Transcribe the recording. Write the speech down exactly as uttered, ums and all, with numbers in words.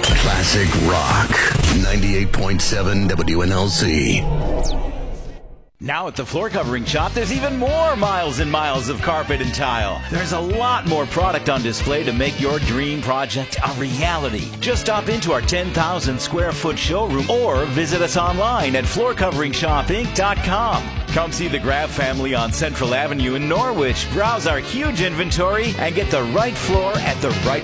Classic Rock. ninety-eight point seven W N L C. Now at the Floor Covering Shop, there's even more miles and miles of carpet and tile. There's a lot more product on display to make your dream project a reality. Just stop into our ten thousand square foot showroom or visit us online at floor covering shop inc dot com. Come see the Graf family on Central Avenue in Norwich. Browse our huge inventory and get the right floor at the right